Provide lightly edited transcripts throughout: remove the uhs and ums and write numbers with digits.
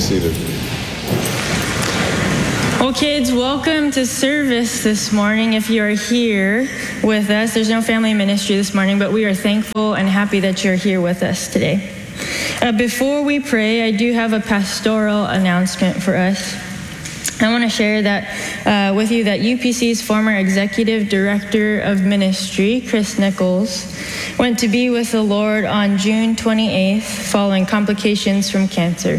seated. Well, kids, welcome to service this morning. If you are here with us, there's no family ministry this morning, but we are thankful and happy that you're here with us today. Before we pray, I do have a pastoral announcement for us. I want to share that with you that UPC's former executive director of ministry, Chris Nichols, went to be with the Lord on June 28th following complications from cancer.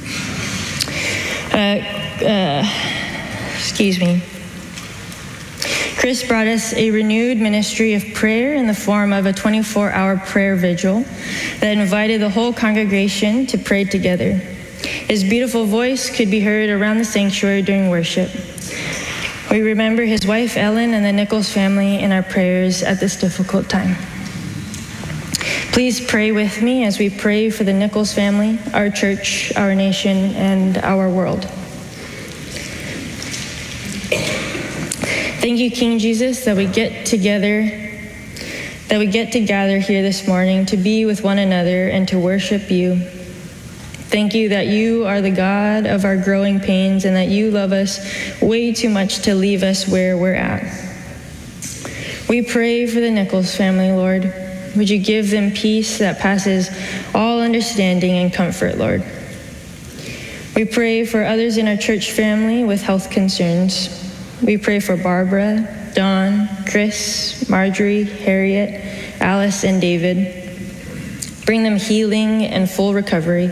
Chris brought us a renewed ministry of prayer in the form of a 24-hour prayer vigil that invited the whole congregation to pray together. His beautiful voice could be heard around the sanctuary during worship. We remember his wife, Ellen, and the Nichols family in our prayers at this difficult time. Please pray with me as we pray for the Nichols family, our church, our nation, and our world. Thank you, King Jesus, that we get to gather here this morning to be with one another and to worship you. Thank you that you are the God of our growing pains and that you love us way too much to leave us where we're at. We pray for the Nichols family, Lord. Would you give them peace that passes all understanding and comfort, Lord? We pray for others in our church family with health concerns. We pray for Barbara, Dawn, Chris, Marjorie, Harriet, Alice, and David. Bring them healing and full recovery.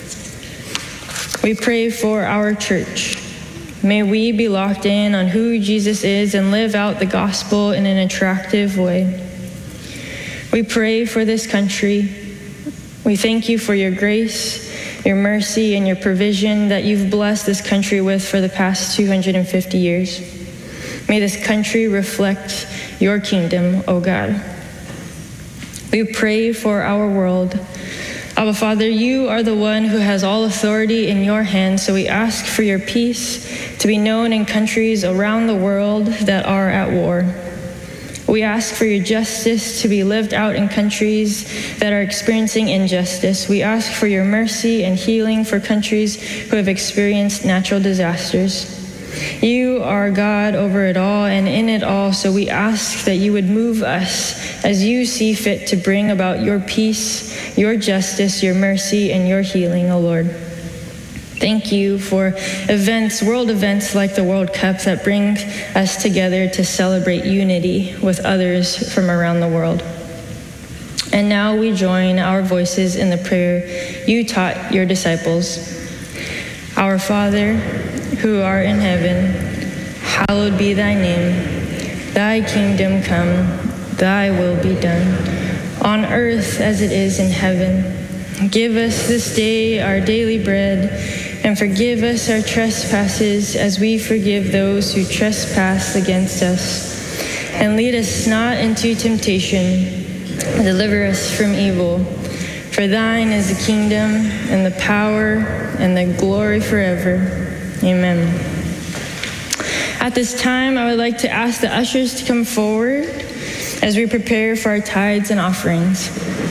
We pray for our church. May we be locked in on who Jesus is and live out the gospel in an attractive way. We pray for this country. We thank you for your grace, your mercy, and your provision that you've blessed this country with for the past 250 years. May this country reflect your kingdom, O God. We pray for our world. Abba Father, you are the one who has all authority in your hands, so we ask for your peace to be known in countries around the world that are at war. We ask for your justice to be lived out in countries that are experiencing injustice. We ask for your mercy and healing for countries who have experienced natural disasters. You are God over it all and in it all, so we ask that you would move us as you see fit to bring about your peace, your justice, your mercy, and your healing, O Lord. Thank you for events, world events like the World Cup that bring us together to celebrate unity with others from around the world. And now we join our voices in the prayer you taught your disciples. Our Father, who art in heaven, hallowed be thy name. Thy kingdom come, thy will be done, on earth as it is in heaven. Give us this day our daily bread, and forgive us our trespasses as we forgive those who trespass against us. And lead us not into temptation, but deliver us from evil. For thine is the kingdom, and the power, and the glory forever. Amen. At this time, I would like to ask the ushers to come forward as we prepare for our tithes and offerings.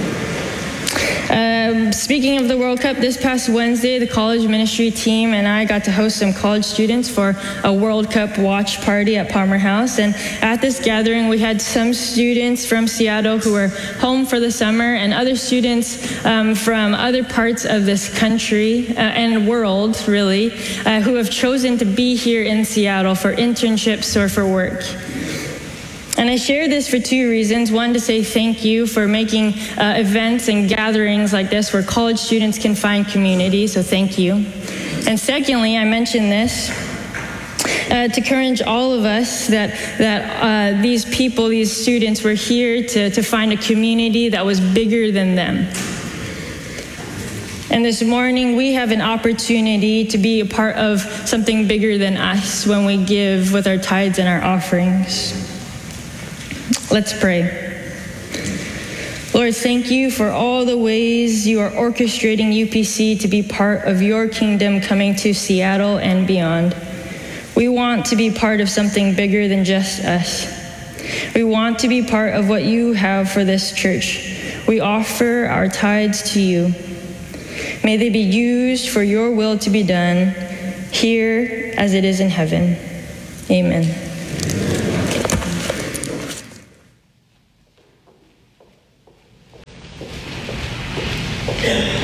Speaking of the World Cup, this past Wednesday, the college ministry team and I got to host some college students for a World Cup watch party at Palmer House. And at this gathering, we had some students from Seattle who were home for the summer and other students from other parts of this country and world, really, who have chosen to be here in Seattle for internships or for work. And I share this for two reasons. One, to say thank you for making events and gatherings like this where college students can find community, so thank you. And secondly, I mention this to encourage all of us that these people, these students, were here to find a community that was bigger than them. And this morning, we have an opportunity to be a part of something bigger than us when we give with our tithes and our offerings. Let's pray. Lord, thank you for all the ways you are orchestrating UPC to be part of your kingdom coming to Seattle and beyond. We want to be part of something bigger than just us. We want to be part of what you have for this church. We offer our tithes to you. May they be used for your will to be done here as it is in heaven. Amen. Yeah.